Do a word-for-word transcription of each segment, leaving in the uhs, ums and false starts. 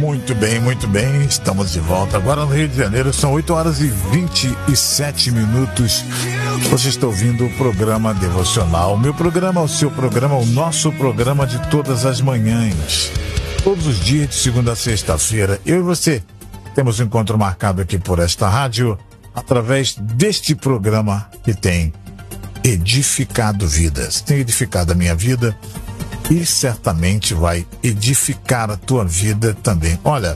Muito bem, muito bem, estamos de volta. Agora no Rio de Janeiro são oito horas e vinte e sete minutos. Você está ouvindo o programa Devocional. O meu programa, o seu programa, o nosso programa de todas as manhãs. Todos os dias, de segunda a sexta-feira. Eu e você temos um encontro marcado aqui por esta rádio, através deste programa que tem edificado vidas. Tem edificado a minha vida e certamente vai edificar a tua vida também. Olha,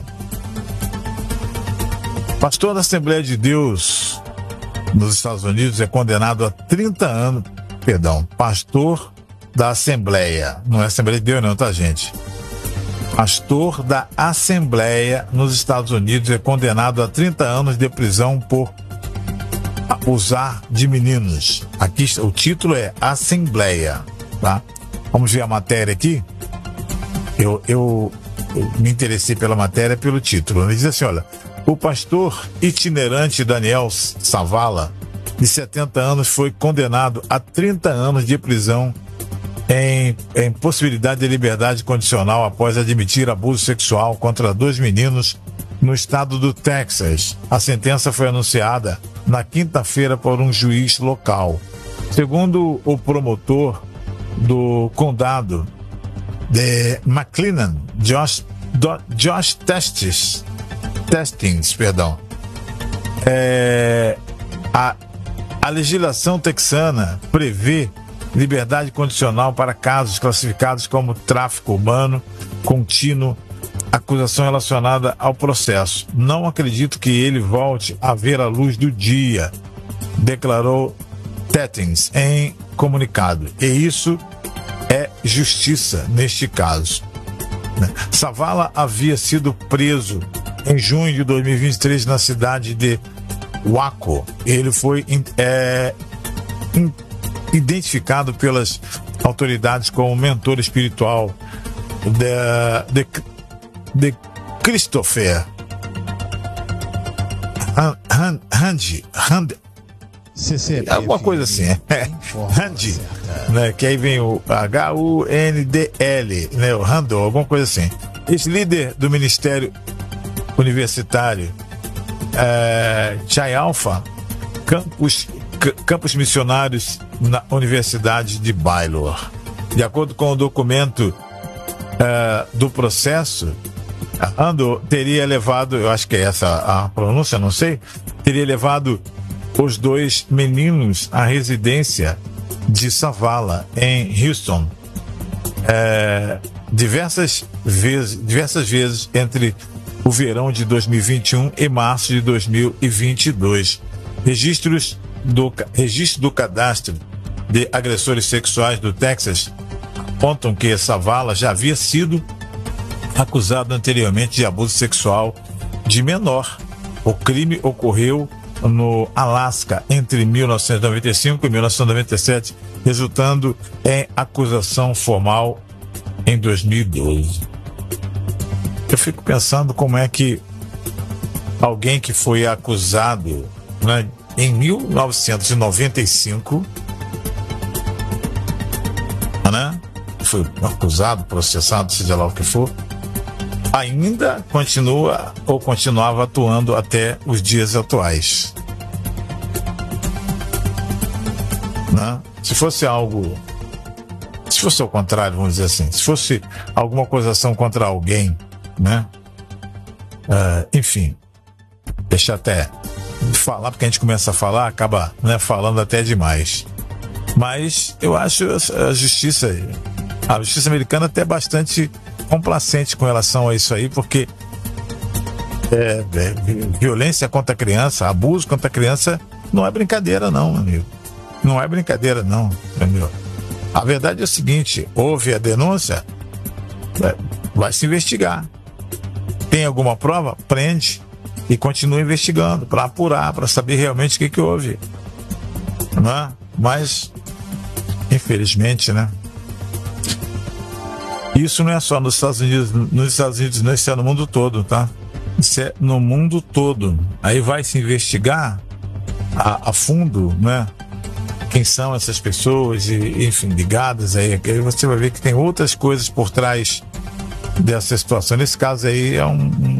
pastor da Assembleia de Deus nos Estados Unidos é condenado a trinta anos, perdão, pastor da Assembleia, não é Assembleia de Deus não, tá, gente? Pastor da Assembleia nos Estados Unidos é condenado a trinta anos de prisão por abusar de meninos. Aqui o título é Assembleia, tá? Vamos ver a matéria aqui. Eu, eu, eu me interessei pela matéria pelo título. Ele diz assim, olha, o pastor itinerante Daniel Savala, de setenta anos, foi condenado a trinta anos de prisão em, em possibilidade de liberdade condicional após admitir abuso sexual contra dois meninos no estado do Texas. A sentença foi anunciada na quinta-feira por um juiz local. Segundo o promotor do condado de McLennan, Josh, do, Josh Testings, Testings, perdão, é, a, a legislação texana prevê liberdade condicional para casos classificados como tráfico humano contínuo, acusação relacionada ao processo. Não acredito que ele volte a ver a luz do dia, declarou Testings em comunicado. E isso é justiça neste caso. Savala havia sido preso em junho de dois mil e vinte e três na cidade de Waco. Ele foi é, identificado pelas autoridades como mentor espiritual de, de, de Christopher Handy Handy C C P, alguma coisa assim, é. Handy, né? Que aí vem o H U N D L, né? O Handel, alguma coisa assim. Esse líder do Ministério Universitário é, Chi Alpha, campus, c- campus missionários na Universidade de Baylor. De acordo com o documento é, do processo, Handel teria levado, eu acho que é essa a pronúncia, não sei, teria levado os dois meninos à residência de Savala, em Houston, é, diversas vezes, diversas vezes entre o verão de dois mil e vinte e um e março de dois mil e vinte e dois. Registros do, registro do cadastro de agressores sexuais do Texas apontam que Savala já havia sido acusado anteriormente de abuso sexual de menor. O crime ocorreu no Alasca entre mil novecentos e noventa e cinco e mil novecentos e noventa e sete, resultando em acusação formal em dois mil e doze. Eu fico pensando como é que alguém que foi acusado, né, em mil novecentos e noventa e cinco, né, foi acusado, processado, seja lá o que for, ainda continua ou continuava atuando até os dias atuais. Né? Se fosse algo, se fosse ao contrário, vamos dizer assim, se fosse alguma acusação contra alguém, né? Uh, enfim, deixa até de falar, porque a gente começa a falar, acaba, né, falando até demais. Mas eu acho a justiça, a justiça americana até bastante complacente com relação a isso aí, porque é, é, violência contra a criança, abuso contra a criança não é brincadeira não, meu amigo. Não é brincadeira não, meu amigo. A verdade é o seguinte, houve a denúncia, vai se investigar. Tem alguma prova? Prende e continua investigando para apurar, para saber realmente o que, que houve. Não é? Mas, infelizmente, né? Isso não é só nos Estados Unidos, nos Estados Unidos, não, isso é no mundo todo, tá? Isso é no mundo todo. Aí vai se investigar a, a fundo, né? Quem são essas pessoas, e, enfim, ligadas aí. Aí você vai ver que tem outras coisas por trás dessa situação. Nesse caso aí é um,